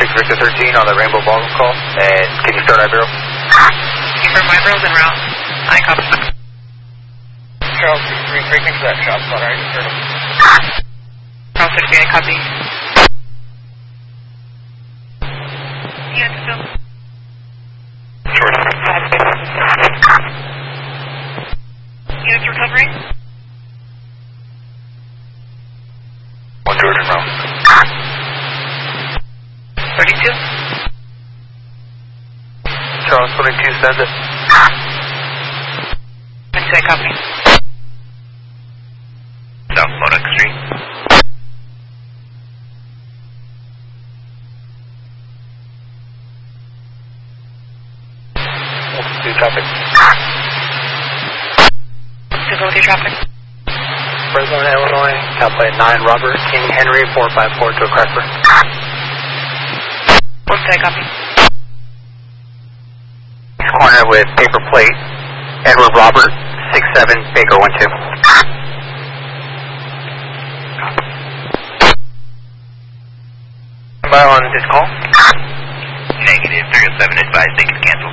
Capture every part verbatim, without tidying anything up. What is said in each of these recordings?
six Victor thirteen on the Rainbow Ballroom call, and can you start Ibero? Confirm Ibero's en route. I copy. Charles six three, break into that shop spot, alright, just heard him. Charles six three, I copy. Units still. Short. Units recovering? One Jordan round. thirty-two? Charles twenty-two, send it. twenty-two, I copy. South Modex Street. Do traffic. Facility traffic. Fresno, Illinois, Cowplay nine, Robert, King Henry, four five four to a Cresper. twenty-two, I copy. Corner with paper plate, Edward Robert, six seven, Baker one two. By on this call? Negative, three oh seven advised, they can cancel.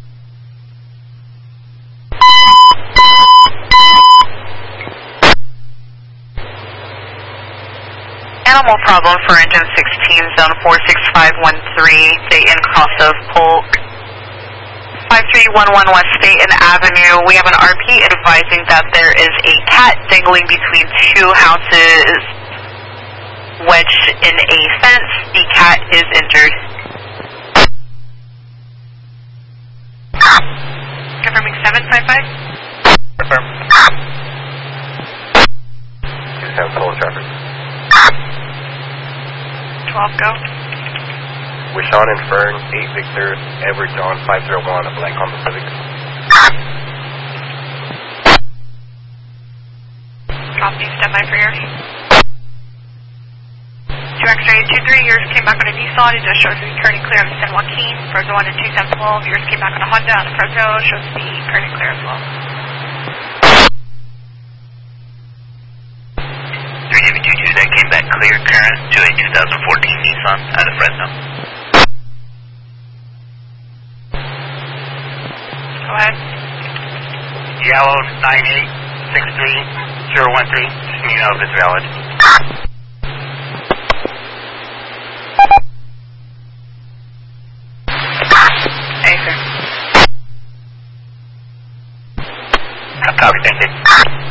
Animal problem for engine sixteen, zone four six five one three, Dayton, cross of Polk. five three one one West Dayton Avenue. We have an R P advising that there is a cat dangling between two houses, wedged in a fence. The cat is injured. Confirming seven five five? Confirm. Just have total traffic. twelve, go. Wishawn and Fern, eight Victor, Edward John, five zero one, a blank on Pacific. Copy, stand by for yours. two X-ray, two three, yours came back on a Nissan, it just shows the current clear on the San Joaquin. Fresno one and two seven twelve, yours came back on a Honda on the Fresno, shows the current clear as well. three David two two, that came back clear current to a two thousand fourteen Nissan out of Fresno. Go ahead. Yellow nine eight six three zero one three, just need to know if it's valid. Hey, sir. Copy, thank you.